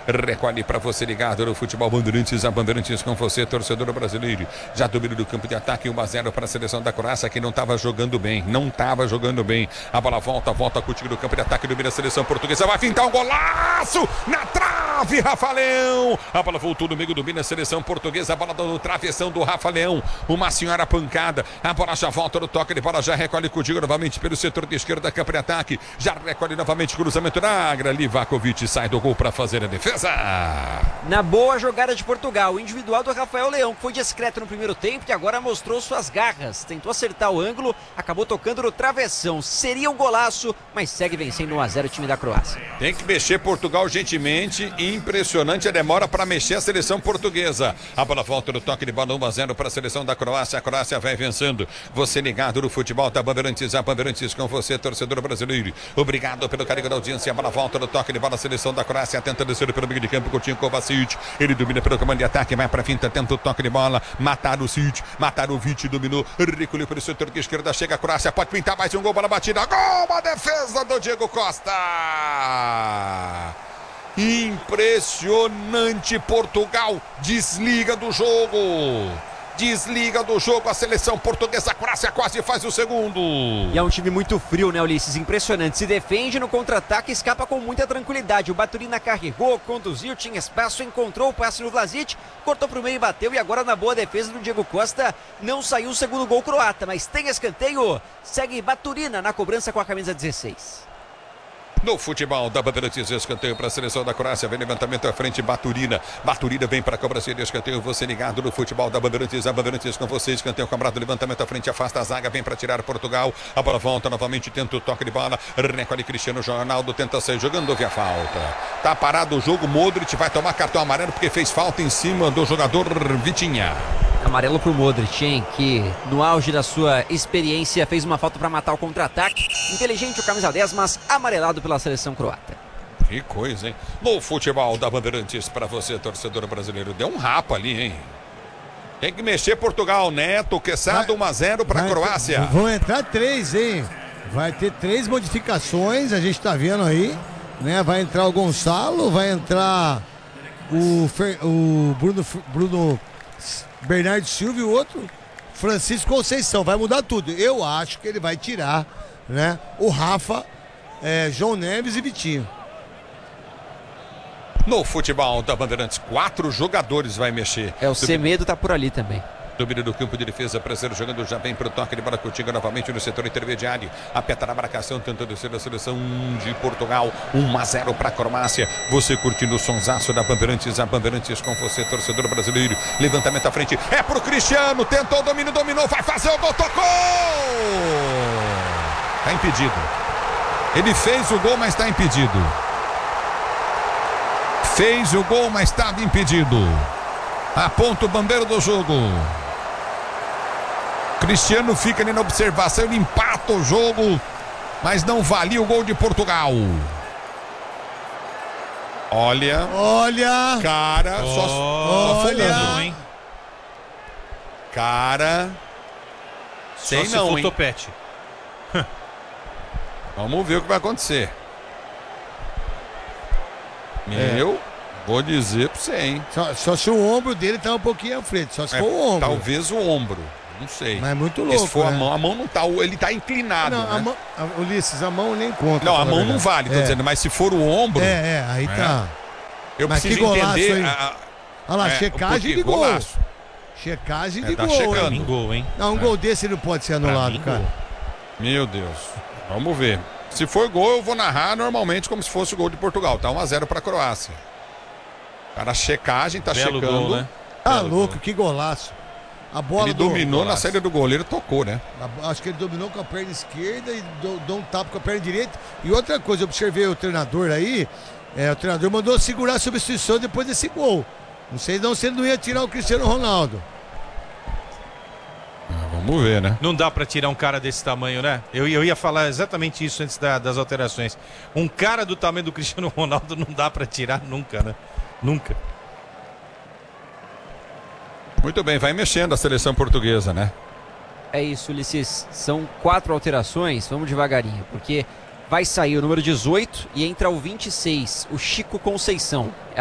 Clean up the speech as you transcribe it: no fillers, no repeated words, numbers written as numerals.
recolhe para você ligado no futebol Bandeirantes, a Bandeirantes com você, torcedor brasileiro. Já domínio do campo de ataque, 1-0 para a seleção da Croácia, que não estava jogando bem, a bola volta contigo no campo de ataque, domina a seleção portuguesa, vai fintar um golaço na trave, Rafa Leão, a bola voltou no meio, domina a seleção portuguesa, a bola no travessão do Rafa Leão, uma senhora pancada, a bola já volta no toque de bola, já recolhe contigo novamente pelo setor de esquerda, campo de ataque, já recolhe novamente, cruzamento na área, Livakovic sai do gol para fazer a defesa. Na boa jogada de Portugal, individual do Rafael Leão, que foi discreto no primeiro tempo e agora mostrou suas garras, tentou acertar o ângulo, acabou tocando no travessão, seria um golaço, mas segue vencendo 1-0 o time da Croácia. Tem que mexer Portugal gentilmente, impressionante a demora para mexer a seleção portuguesa. A bola volta no toque de bola, 1-0 para a seleção da Croácia, a Croácia vai vencendo. Você ligado no futebol da Bandeirantes, a Bandeirantes com você, torcedor brasileiro. Obrigado pelo carinho da audiência, a bola volta no toque de bola, a seleção da Croácia tenta descer pelo meio de campo, Coutinho Kovacic, ele domina pelo comando de ataque, vai para finta, tenta o toque de bola, Matarovic dominou, recolheu pelo setor de esquerda, chega a Croácia, pode pintar mais um gol, bola batida, gol, uma defesa do Diego Costa. Impressionante, Portugal desliga do jogo, a seleção portuguesa, a Croácia quase faz o segundo. E é um time muito frio, né, Ulisses? Impressionante, se defende no contra-ataque, escapa com muita tranquilidade. O Baturina carregou, conduziu, tinha espaço, encontrou o passe no Vlasic, cortou pro meio e bateu, e agora na boa defesa do Diego Costa, não saiu o segundo gol croata, mas tem escanteio, segue Baturina na cobrança com a camisa 16. No futebol da Bandeirantes, escanteio para a seleção da Croácia, vem levantamento à frente, Baturina vem para a cobrança de escanteio, você ligado no futebol da Bandeirantes, a Bandeirantes com você, escanteio cobrado, levantamento à frente, afasta a zaga, vem para tirar Portugal, a bola volta novamente, tenta o toque de bola, recolhe Cristiano Ronaldo, tenta sair jogando, via falta, tá parado o jogo, Modric vai tomar cartão amarelo porque fez falta em cima do jogador Vitinha. Amarelo pro Modric, hein, que no auge da sua experiência fez uma falta para matar o contra-ataque. Inteligente o camisa 10, mas amarelado pela seleção croata. Que coisa, hein? No futebol da Bandeirantes, para você, torcedor brasileiro, deu um rapa ali, hein? Tem que mexer Portugal, Neto, Quesada, 1-0 para a Croácia. Vão entrar 3, hein? Vai ter 3 modificações, a gente tá vendo aí, né? Vai entrar o Gonçalo, vai entrar o Bruno Bernardo Silva e o outro Francisco Conceição, vai mudar tudo. Eu acho que ele vai tirar, né, o Rafa, João Neves e Vitinho. No futebol da Bandeirantes, 4 jogadores vai mexer. O Semedo tá por ali também. Domínio do campo de defesa, Brasileiro jogando, já vem para o toque de bola contigo novamente no setor intermediário. Aperta na marcação, tentando descer a seleção de Portugal. 1-0 para a Croácia. Você curtindo o sonsaço da Bandeirantes, a Bandeirantes com você, torcedor brasileiro. Levantamento à frente, é pro Cristiano, tentou o domínio, dominou, vai fazer o gol, tocou! Tá impedido. Ele fez o gol, mas está impedido. Fez o gol, mas estava impedido. Aponta o bandeiro do jogo. Cristiano fica ali na observação, ele empata o jogo, mas não valia o gol de Portugal. Olha. Cara, só folhando, hein? Cara. Sei só não, se hein? Topete. Vamos ver o que vai acontecer. Vou dizer pra você, hein? Só se o ombro dele tá um pouquinho à frente, só se for o ombro. Talvez o ombro, não sei. Mas é muito louco, se for, né? a mão não tá, ele tá inclinado, não, né? Ulisses, a mão nem conta. Não, a mão não vale, tô dizendo, mas se for o ombro... aí tá. Eu mas preciso entender... Olha lá, checagem de gol. Golaço. Checagem de tá gol. chegando. Em gol, hein? Não, um gol desse não pode ser anulado, cara. Gol. Meu Deus. Vamos ver. Se for gol, eu vou narrar normalmente como se fosse o gol de Portugal. Tá 1-0 pra Croácia. Cara, a checagem tá Belo checando. Gol, né? Tá louco, que golaço. A bola ele dominou na saída do goleiro, tocou, né? Acho que ele dominou com a perna esquerda e deu um tapa com a perna direita. E outra coisa, eu observei o treinador aí. O treinador mandou segurar a substituição depois desse gol. Não sei não se ele não ia tirar o Cristiano Ronaldo. Vamos ver, né? Não dá pra tirar um cara desse tamanho, né? Eu ia falar exatamente isso antes das alterações. Um cara do tamanho do Cristiano Ronaldo não dá pra tirar nunca, né? Nunca. Muito bem, vai mexendo a seleção portuguesa, né? É isso, Ulisses. São 4 alterações, vamos devagarinho, porque vai sair o número 18 e entra o 26, o Chico Conceição.